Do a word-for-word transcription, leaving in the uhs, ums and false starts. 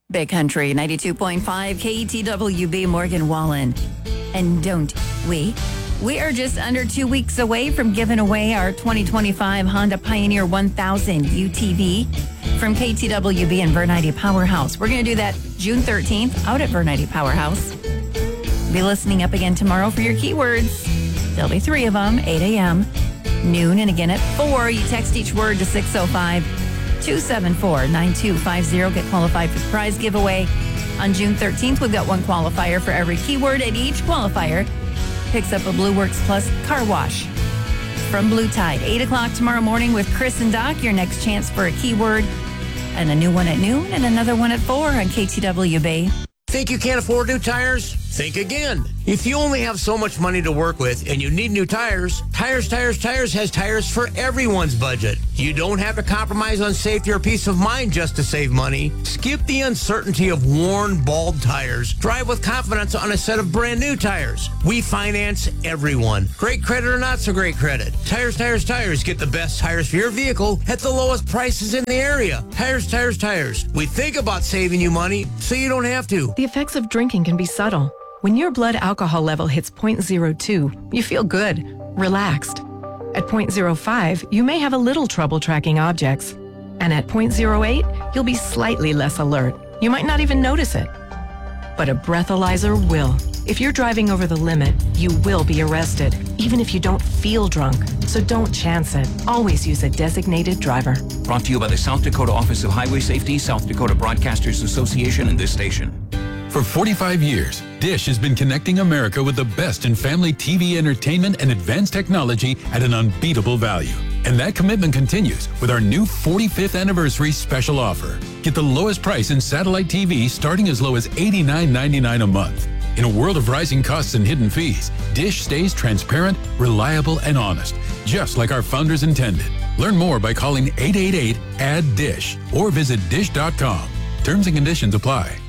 Big Country ninety-two point five K T W B Morgan Wallen. And don't we? We are just under two weeks away from giving away our twenty twenty-five Honda Pioneer one thousand U T V from K T W B and Vernite Powerhouse. We're going to do that June thirteenth out at Vernite Powerhouse. Be listening up again tomorrow for your keywords. There'll be three of them, eight a.m., noon, and again at four. You text each word to six oh five, two seven four, nine two five zero. Get qualified for the prize giveaway. On June thirteenth, we've got one qualifier for every keyword, and each qualifier picks up a Blue Works Plus car wash from Blue Tide. eight o'clock tomorrow morning with Chris and Doc. Your next chance for a keyword, and a new one at noon and another one at four on K T W B. Think you can't afford new tires? Think again. If you only have so much money to work with and you need new tires, Tires, Tires, Tires has tires for everyone's budget. You don't have to compromise on safety or peace of mind just to save money. Skip the uncertainty of worn, bald tires. Drive with confidence on a set of brand new tires. We finance everyone. Great credit or not so great credit. Tires, Tires, Tires. Get the best tires for your vehicle at the lowest prices in the area. Tires, Tires, Tires. We think about saving you money so you don't have to. The effects of drinking can be subtle. When your blood alcohol level hits zero point zero two, you feel good, relaxed. At zero point zero five, you may have a little trouble tracking objects. And at zero point zero eight, you'll be slightly less alert. You might not even notice it. But a breathalyzer will. If you're driving over the limit, you will be arrested, even if you don't feel drunk. So don't chance it. Always use a designated driver. Brought to you by the South Dakota Office of Highway Safety, South Dakota Broadcasters Association, and this station. For forty-five years, Dish has been connecting America with the best in family T V entertainment and advanced technology at an unbeatable value. And that commitment continues with our new forty-fifth anniversary special offer. Get the lowest price in satellite T V starting as low as eighty-nine ninety-nine a month. In a world of rising costs and hidden fees, Dish stays transparent, reliable, and honest, just like our founders intended. Learn more by calling eight eight eight, A D D D I S H or visit dish dot com. Terms and conditions apply.